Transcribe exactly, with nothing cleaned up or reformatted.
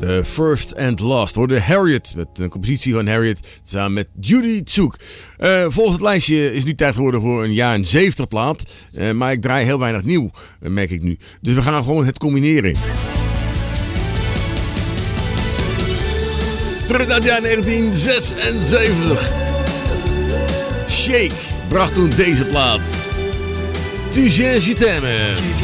The First and Last. Hoorde Harriet, met een compositie van Harriet samen met Judy Tsoek. Uh, volgens het lijstje is nu tijd geworden voor een jaren zeventig plaat. Uh, maar ik draai heel weinig nieuw, uh, merk ik nu. Dus we gaan gewoon het combineren. Terug naar het jaar negentien zesenzeventig. Shake bracht toen deze plaat. Tu viens, je t'aime.